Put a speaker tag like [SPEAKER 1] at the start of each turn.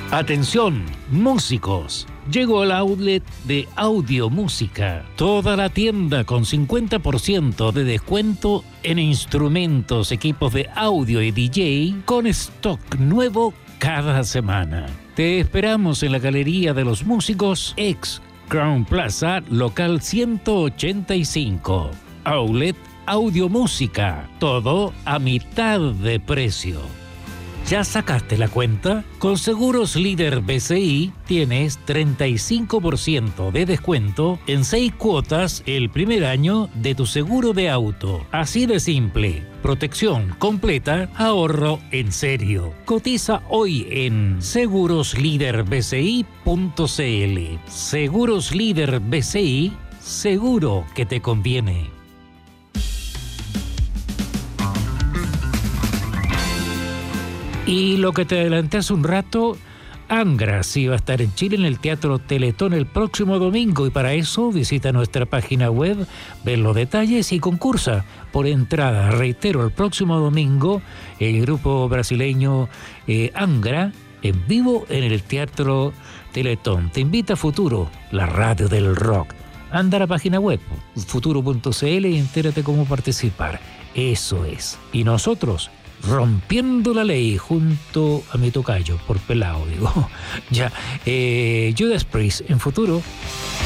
[SPEAKER 1] Atención, músicos. Llegó al outlet de Audio Música. Toda la tienda con 50% de descuento en instrumentos, equipos de audio y DJ con stock nuevo cada semana. Te esperamos en la Galería de los Músicos, ex Crown Plaza, local 185. Outlet Audio Música. Todo a mitad de precio. ¿Ya sacaste la cuenta? Con Seguros Líder BCI tienes 35% de descuento en 6 cuotas el primer año de tu seguro de auto. Así de simple. Protección completa, ahorro en serio. Cotiza hoy en segurosliderbci.cl. Seguros Líder BCI, seguro que te conviene. Y lo que te adelanté hace un rato, Angra sí va a estar en Chile en el Teatro Teletón el próximo domingo, y para eso visita nuestra página web, ver los detalles y concursa por entrada. Reitero, el próximo domingo el grupo brasileño Angra en vivo en el Teatro Teletón. Te invita a Futuro, la radio del rock. Anda a la página web futuro.cl y entérate cómo participar. Eso es. Y nosotros, rompiendo la ley junto a mi tocayo, por pelado, digo. Ya, Judas Priest en Futuro.